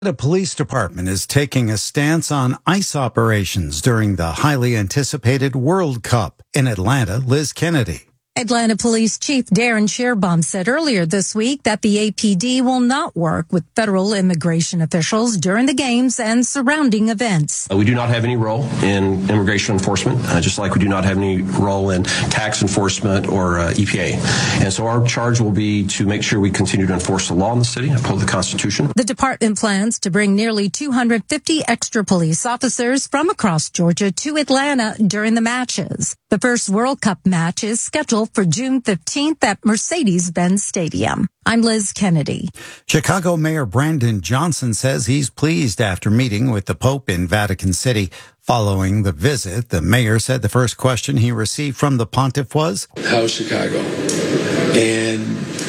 The police department is taking a stance on ICE operations during the highly anticipated World Cup. In Atlanta, Liz Kennedy. Atlanta Police Chief Darren Sherbaum said earlier this week that the APD will not work with federal immigration officials during the games and surrounding events. We do not have any role in immigration enforcement, just like we do not have any role in tax enforcement or EPA. And so our charge will be to make sure we continue to enforce the law in the city, uphold the Constitution. The department plans to bring nearly 250 extra police officers from across Georgia to Atlanta during the matches. The first World Cup match is scheduled for June 15th at Mercedes-Benz Stadium. I'm Liz Kennedy. Chicago Mayor Brandon Johnson says he's pleased after meeting with the Pope in Vatican City. Following the visit, the mayor said the first question he received from the pontiff was, "How's Chicago?" And,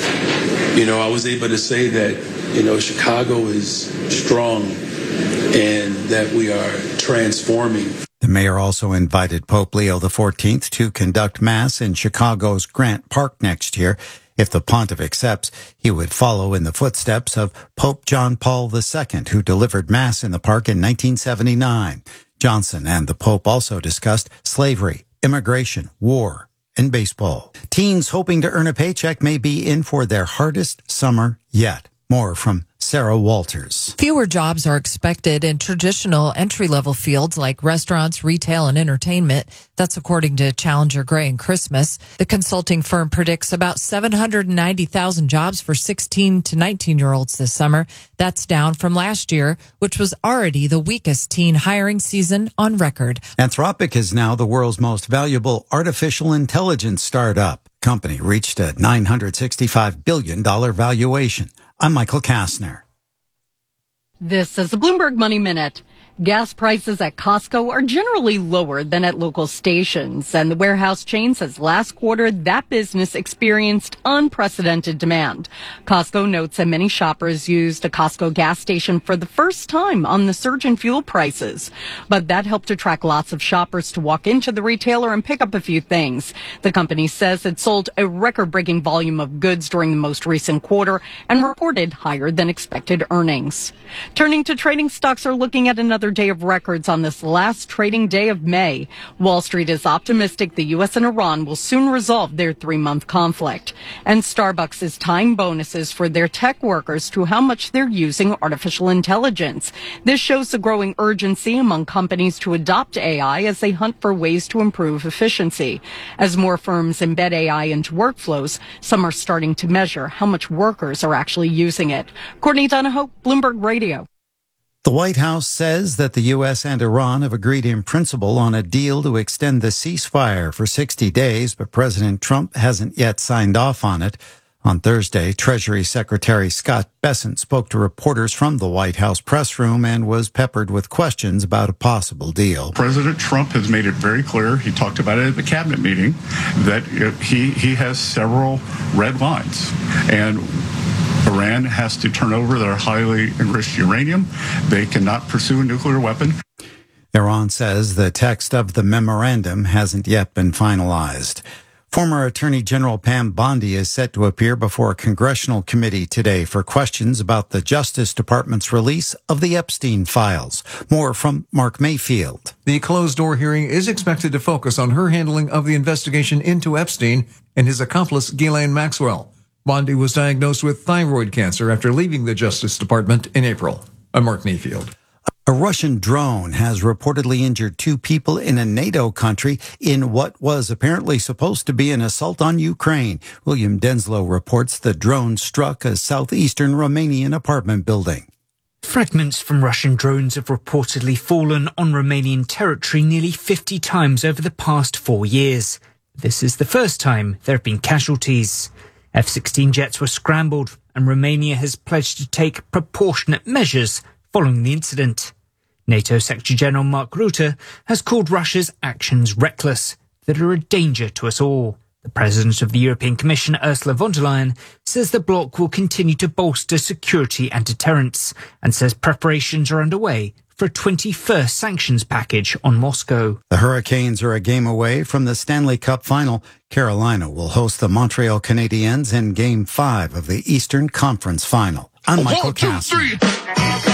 I was able to say that, Chicago is strong and that we are transforming. The mayor also invited Pope Leo XIV to conduct Mass in Chicago's Grant Park next year. If the pontiff accepts, he would follow in the footsteps of Pope John Paul II, who delivered Mass in the park in 1979. Johnson and the Pope also discussed slavery, immigration, war, and baseball. Teens hoping to earn a paycheck may be in for their hardest summer yet. More from Sarah Walters. Fewer jobs are expected in traditional entry-level fields like restaurants, retail, and entertainment. That's according to Challenger Gray and Christmas. The consulting firm predicts about 790,000 jobs for 16 to 19-year-olds this summer. That's down from last year, which was already the weakest teen hiring season on record. Anthropic is now the world's most valuable artificial intelligence startup. Company reached a $965 billion valuation. I'm Michael Kastner. This is the Bloomberg Money Minute. Gas prices at Costco are generally lower than at local stations, and the warehouse chain says last quarter that business experienced unprecedented demand. Costco notes that many shoppers used a Costco gas station for the first time on the surge in fuel prices, but that helped attract lots of shoppers to walk into the retailer and pick up a few things. The company says it sold a record-breaking volume of goods during the most recent quarter and reported higher than expected earnings. Turning to trading, stocks are looking at another day of records on this last trading day of May. Wall Street is optimistic the U.S. and Iran will soon resolve their 3-month conflict. And Starbucks is tying bonuses for their tech workers to how much they're using artificial intelligence. This shows the growing urgency among companies to adopt AI as they hunt for ways to improve efficiency. As more firms embed AI into workflows, some are starting to measure how much workers are actually using it. Courtney Donahoe, Bloomberg Radio. The White House says that the U.S. and Iran have agreed in principle on a deal to extend the ceasefire for 60 days, but President Trump hasn't yet signed off on it. On Thursday, Treasury Secretary Scott Bessent spoke to reporters from the White House press room and was peppered with questions about a possible deal. President Trump has made it very clear, he talked about it at the cabinet meeting, that he has several red lines. And Iran has to turn over their highly enriched uranium. They cannot pursue a nuclear weapon. Iran says the text of the memorandum hasn't yet been finalized. Former Attorney General Pam Bondi is set to appear before a congressional committee today for questions about the Justice Department's release of the Epstein files. More from Mark Mayfield. The closed-door hearing is expected to focus on her handling of the investigation into Epstein and his accomplice, Ghislaine Maxwell. Bondi was diagnosed with thyroid cancer after leaving the Justice Department in April. I'm Mark Mayfield. A Russian drone has reportedly injured 2 people in a NATO country in what was apparently supposed to be an assault on Ukraine. William Denslow reports the drone struck a southeastern Romanian apartment building. Fragments from Russian drones have reportedly fallen on Romanian territory nearly 50 times over the past 4 years. This is the first time there have been casualties. F-16 jets were scrambled, and Romania has pledged to take proportionate measures following the incident. NATO Secretary-General Mark Rutte has called Russia's actions reckless, that are a danger to us all. The President of the European Commission, Ursula von der Leyen, says the bloc will continue to bolster security and deterrence, and says preparations are underway for a 21st sanctions package on Moscow. The Hurricanes are a game away from the Stanley Cup final. Carolina will host the Montreal Canadiens in Game 5 of the Eastern Conference Final. I'm Michael Kastner.